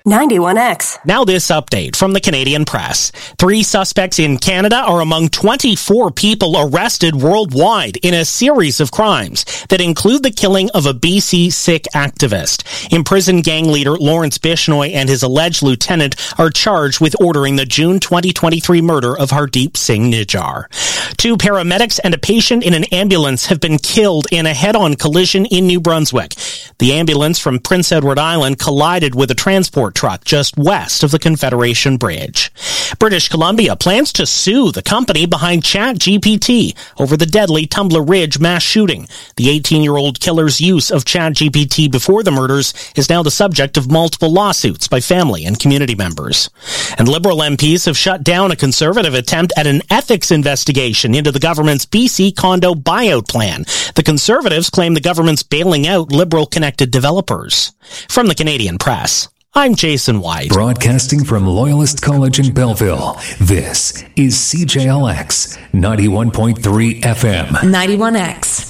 91X. Now this update from the Canadian Press. 3 suspects in Canada are among 24 people arrested worldwide in a series of crimes that include the killing of a BC Sikh activist. Imprisoned gang leader Lawrence Bishnoi and his alleged lieutenant are charged with ordering the June 2023 murder of Hardeep Singh Nijjar. 2 paramedics and a patient in an ambulance have been killed in a head-on collision in New Brunswick. The ambulance from Prince Edward Island collided with a transport truck just west of the Confederation Bridge. British Columbia plans to sue the company behind ChatGPT over the deadly Tumbler Ridge mass shooting. The 18-year-old killer's use of ChatGPT before the murders is now the subject of multiple lawsuits by family and community members. And Liberal MPs have shut down a Conservative attempt at an ethics investigation into the government's BC condo buyout plan. The Conservatives claim the government's bailing out Liberal-connected developers. From the Canadian Press, I'm Jason White. Broadcasting from Loyalist College in Belleville, this is CJLX 91.3 FM. 91X.